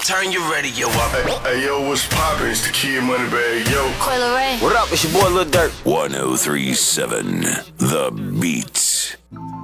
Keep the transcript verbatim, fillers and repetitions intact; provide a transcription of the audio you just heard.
turn your radio up. Hey, hey yo, what's poppin'? It's the Kid Moneybagg, yo. Coil Ray. What up? It's your boy Lil Durk. one oh three point seven The Beat.